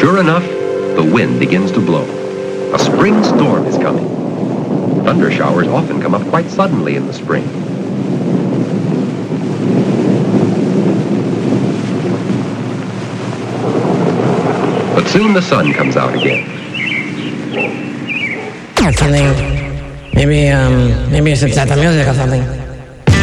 Sure enough, the wind begins to blow. A spring storm is coming. Thunder showers often come up quite suddenly in the spring. But soon the sun comes out again. Something. Maybe it's a music or something.